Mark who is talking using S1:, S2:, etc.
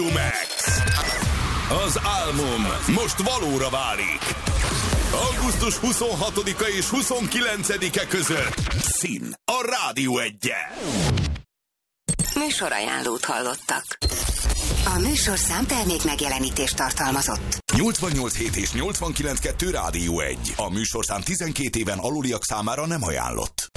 S1: Max. Az álmom most valóra válik. Augusztus 26-a és 29-e között Szín a Rádió 1-en.
S2: Műsorajánlót hallottak. A műsorszám termék megjelenítést tartalmazott.
S1: 88.7 és 89.2 Rádió 1. A műsorszám 12 éven aluliak számára nem ajánlott.